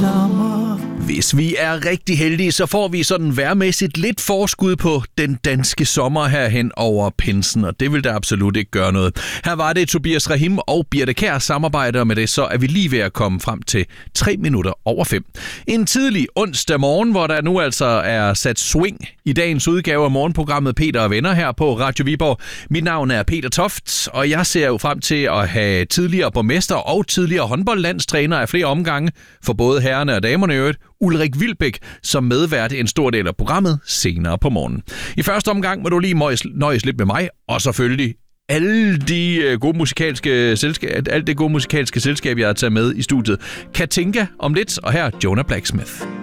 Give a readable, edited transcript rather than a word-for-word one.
sommer. Hvis vi er rigtig heldige, så får vi sådan vejrmæssigt lidt forskud på den danske sommer herhen over pinsen, og det vil der absolut ikke gøre noget. Her var det Tobias Rahim og Birte Kjær samarbejder, og med det så er vi lige ved at komme frem til 5:03. En tidlig onsdag morgen, hvor der nu altså er sat swing i dagens udgave af morgenprogrammet Peter og Venner her på Radio Viborg. Mit navn er Peter Toft, og jeg ser jo frem til at have tidligere borgmester og tidligere håndboldlandstræner af flere omgange for både herrerne og damerne i øvrigt, Ulrik Wilbek, som medvært en stor del af programmet senere på morgenen. I første omgang må du lige nøjes lidt med mig, og selvfølgelig alt det gode musikalske selskab, jeg har taget med i studiet. Katinka om lidt, og her Jonah Blacksmith.